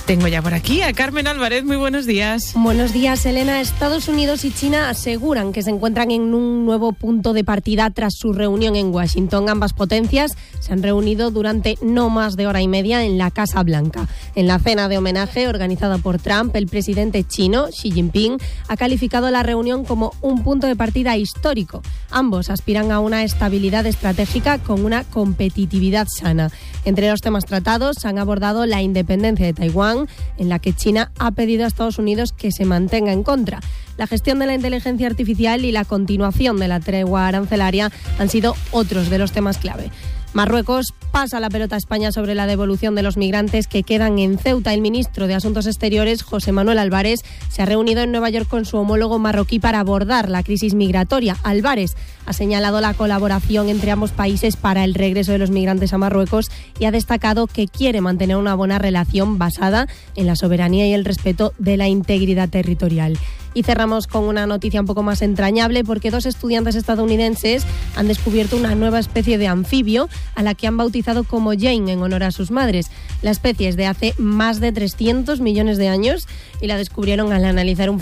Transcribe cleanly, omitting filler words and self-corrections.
Tengo ya por aquí a Carmen Álvarez. Muy buenos días. Buenos días, Elena. Estados Unidos y China aseguran que se encuentran en un nuevo punto de partida tras su reunión en Washington. Ambas potencias se han reunido durante no más de hora y media en la Casa Blanca. En la cena de homenaje organizada por Trump, el presidente chino, Xi Jinping, ha calificado la reunión como un punto de partida histórico. Ambos aspiran a una estabilidad estratégica con una competitividad sana. Entre los temas tratados han abordado la independencia de Taiwán, en la que China ha pedido a Estados Unidos que se mantenga en contra. La gestión de la inteligencia artificial y la continuación de la tregua arancelaria han sido otros de los temas clave. Marruecos pasa la pelota a España sobre la devolución de los migrantes que quedan en Ceuta. El ministro de Asuntos Exteriores, José Manuel Álvarez, se ha reunido en Nueva York con su homólogo marroquí para abordar la crisis migratoria. Álvarez ha señalado la colaboración entre ambos países para el regreso de los migrantes a Marruecos y ha destacado que quiere mantener una buena relación basada en la soberanía y el respeto de la integridad territorial. Y cerramos con una noticia un poco más entrañable porque 2 estudiantes estadounidenses han descubierto una nueva especie de anfibio a la que han bautizado como Jane en honor a sus madres. La especie es de hace más de 300 millones de años y la descubrieron al analizar un